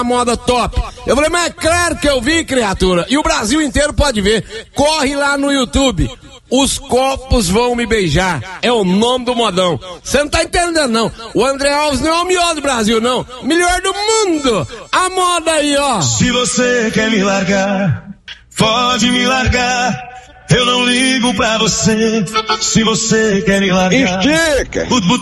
moda top. Eu falei, mas é claro que eu vi, criatura. E o Brasil inteiro pode ver. Corre lá no YouTube. Os copos vão me beijar. É o nome do modão. Você não tá entendendo, não. O André Alves não é o melhor do Brasil, não. Melhor do mundo. A moda aí, ó. Se você quer me largar, pode me largar. Eu não ligo pra você. Se você quer me largar, estica.